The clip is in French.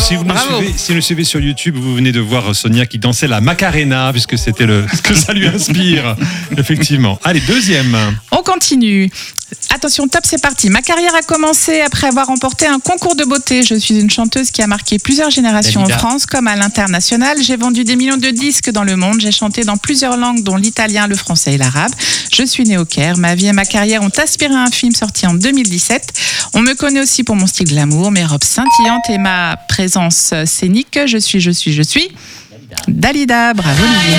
Si vous nous suivez sur YouTube, vous venez de voir Sonia qui dansait la Macarena, puisque c'était ce que ça lui inspire. Effectivement. Allez, deuxième. On continue. Attention, top, c'est parti. Ma carrière a commencé après avoir remporté un concours de beauté. Je suis une chanteuse qui a marqué plusieurs générations en France comme à l'international. J'ai vendu des millions de disques dans le monde. J'ai chanté dans plusieurs langues, dont l'italien, le français et l'arabe. Je suis née au Caire. Ma vie et ma carrière ont inspiré un film sorti en 2017. On me connaît aussi pour mon style glamour, mes robes scintillantes et ma présence scénique. Je suis Dalida. Bravo Olivier.